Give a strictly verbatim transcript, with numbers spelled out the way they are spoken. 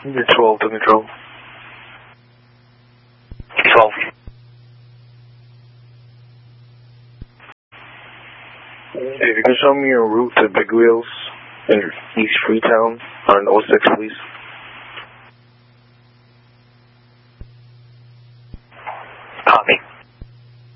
You're twelve to control. twelve. If you can show me your route to Big Wheels in East Freetown on oh six, please.